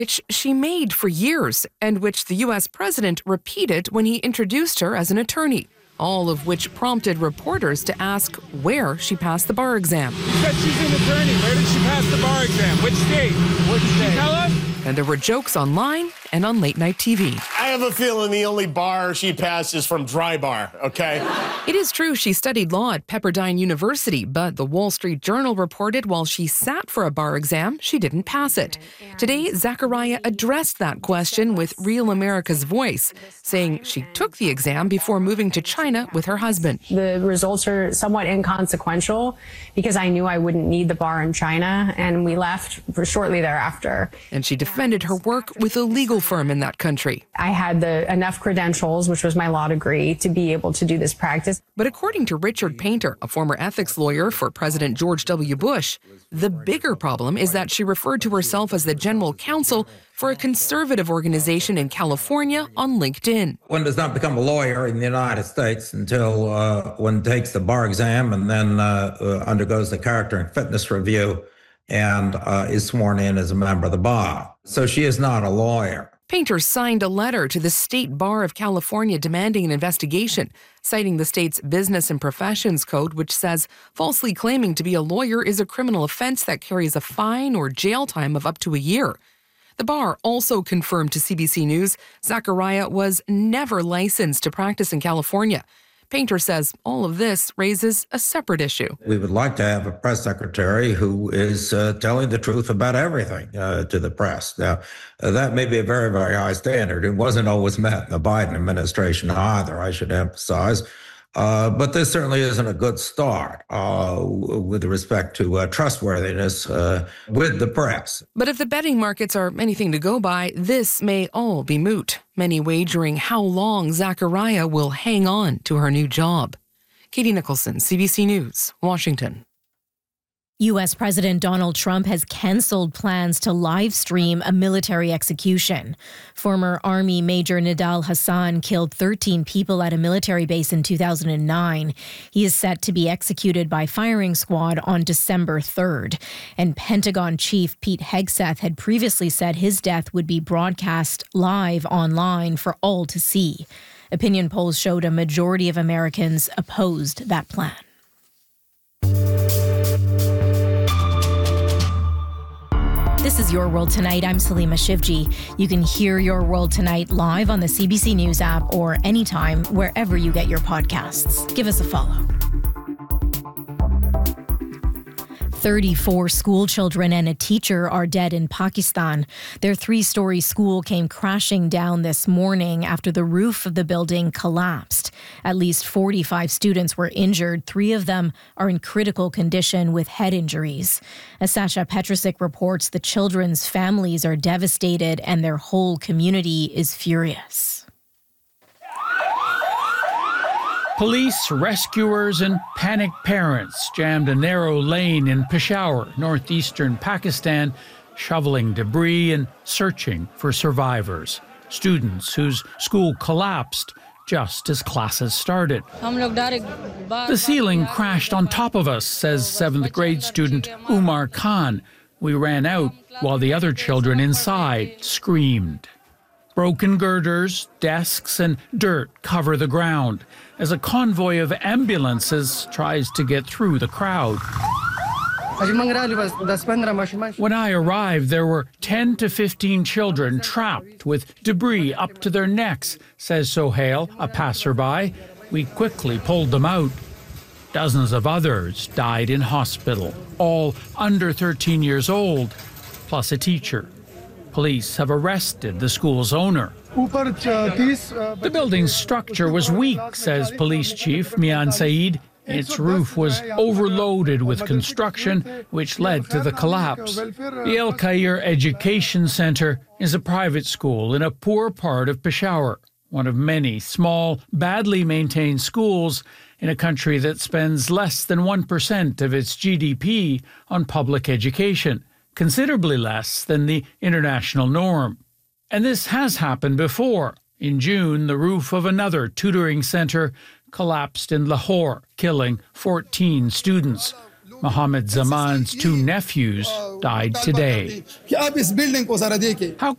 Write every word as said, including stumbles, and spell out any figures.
which she made for years and which the U S president repeated when he introduced her as an attorney, all of which prompted reporters to ask where she passed the bar exam. She said she's an attorney. Where did she pass the bar exam? Which state? Which state? Tell us. And there were jokes online and on late-night T V. I have a feeling the only bar she passed is from Dry Bar, okay? It is true she studied law at Pepperdine University, but the Wall Street Journal reported while she sat for a bar exam, she didn't pass it. Today, Zachariah addressed that question with Real America's Voice, saying she took the exam before moving to China with her husband. The results are somewhat inconsequential because I knew I wouldn't need the bar in China, and we left for shortly thereafter. And she defended her work with a legal firm in that country. I had the enough credentials, which was my law degree, to be able to do this practice. But according to Richard Painter, a former ethics lawyer for President George W. Bush, the bigger problem is that she referred to herself as the general counsel for a conservative organization in California on LinkedIn. One does not become a lawyer in the United States until uh, one takes the bar exam and then uh, uh, undergoes the character and fitness review and uh, is sworn in as a member of the bar. So she is not a lawyer. Painter signed a letter to the State Bar of California demanding an investigation, citing the state's Business and Professions Code, which says falsely claiming to be a lawyer is a criminal offense that carries a fine or jail time of up to a year. The bar also confirmed to C B C News Zachariah was never licensed to practice in California. Painter says all of this raises a separate issue. We would like to have a press secretary who is uh, telling the truth about everything uh, to the press. Now, uh, that may be a very, very high standard. It wasn't always met in the Biden administration either, I should emphasize. Uh, but this certainly isn't a good start uh, with respect to uh, trustworthiness uh, with the press. But if the betting markets are anything to go by, this may all be moot. Many wagering how long Zachariah will hang on to her new job. Katie Nicholson, C B C News, Washington. U S President Donald Trump has canceled plans to live stream a military execution. Former Army Major Nidal Hasan killed thirteen people at a military base in two thousand nine. He is set to be executed by firing squad on December third. And Pentagon Chief Pete Hegseth had previously said his death would be broadcast live online for all to see. Opinion polls showed a majority of Americans opposed that plan. This is Your World Tonight. I'm Salima Shivji. You can hear Your World Tonight live on the C B C News app or anytime wherever you get your podcasts. Give us a follow. thirty-four school children and a teacher are dead in Pakistan. Their three-story school came crashing down this morning after the roof of the building collapsed. At least forty-five students were injured. Three of them are in critical condition with head injuries. As Sasha Petrusik reports, the children's families are devastated and their whole community is furious. Police, rescuers, and panicked parents jammed a narrow lane in Peshawar, northeastern Pakistan, shoveling debris and searching for survivors. Students whose school collapsed just as classes started. The ceiling crashed on top of us, says seventh grade student Umar Khan. We ran out while the other children inside screamed. Broken girders, desks, and dirt cover the ground as a convoy of ambulances tries to get through the crowd. When I arrived, there were ten to fifteen children trapped with debris up to their necks, says Sohail, a passerby. We quickly pulled them out. Dozens of others died in hospital, all under thirteen years old, plus a teacher. Police have arrested the school's owner. The building's structure was weak, says Police Chief Mian Saeed. Its roof was overloaded with construction, which led to the collapse. The El Khair Education Center is a private school in a poor part of Peshawar, one of many small, badly maintained schools in a country that spends less than one percent of its G D P on public education, considerably less than the international norm. And this has happened before. In June, the roof of another tutoring center collapsed in Lahore, killing fourteen students. Mohammed Zaman's two nephews died today. How